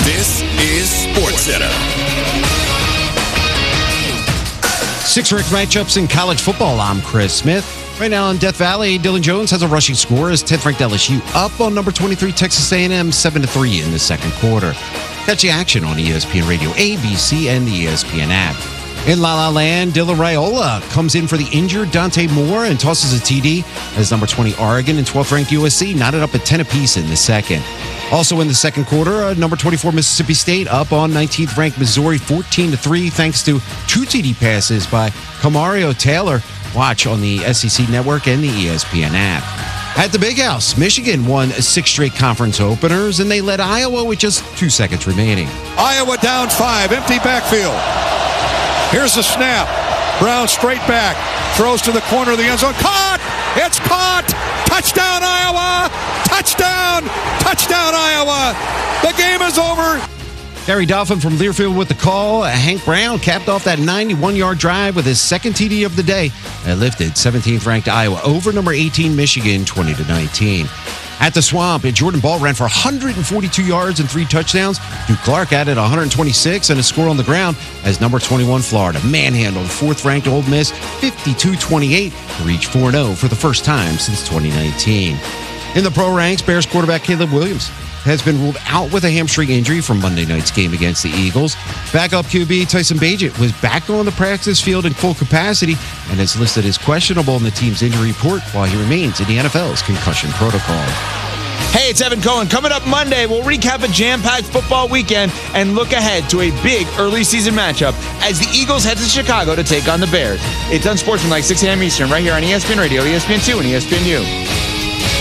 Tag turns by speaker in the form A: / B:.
A: This is SportsCenter.
B: 6 ranked matchups in college football. I'm Chris Smith. Right now in Death Valley, Dylan Jones has a rushing score as 10th ranked LSU up on number 23 Texas A&M 7-3 in the second quarter. Catch the action on ESPN Radio, ABC, and the ESPN app. In La La Land, Dylan Raiola comes in for the injured Dante Moore and tosses a TD as number 20 Oregon and 12th ranked USC knotted up at 10 apiece in the second. Also in the second quarter, number 24 Mississippi State up on 19th ranked Missouri 14-3 thanks to 2 TD passes by Kamario Taylor. Watch on the SEC Network and the ESPN app. At the Big House, Michigan won 6 straight conference openers, and they led Iowa with just 2 seconds remaining.
C: Iowa down 5, empty backfield. Here's the snap. Brown straight back. Throws to the corner of the end zone. Caught! It's caught! Touchdown, Iowa! Touchdown! Touchdown, Iowa! The game is over.
B: Gary Dolphin from Learfield with the call. Hank Brown capped off that 91-yard drive with his second TD of the day. It lifted 17th ranked Iowa over number 18 Michigan 20-19. At the Swamp, Jordan Ball ran for 142 yards and 3 touchdowns. Duke Clark added 126 and a score on the ground as number 21 Florida manhandled 4th-ranked Ole Miss 52-28 to reach 4-0 for the first time since 2019. In the pro ranks, Bears quarterback Caleb Williams has been ruled out with a hamstring injury from Monday night's game against the Eagles. Backup QB Tyson Bagent was back on the practice field in full capacity and is listed as questionable in the team's injury report while he remains in the NFL's concussion protocol.
D: Hey, it's Evan Cohen. Coming up Monday, we'll recap a jam-packed football weekend and look ahead to a big early season matchup as the Eagles head to Chicago to take on the Bears. It's Unsportsmanlike, 6 a.m. Eastern, right here on ESPN Radio, ESPN2, and ESPNU.